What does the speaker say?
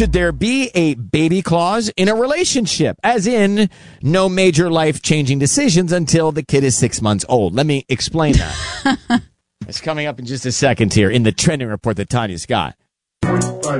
Should there be a baby clause in a relationship? As in, no major life-changing decisions until the kid is 6 months old. Let me explain that. It's coming up in just a second here in the trending report that Tanya's got.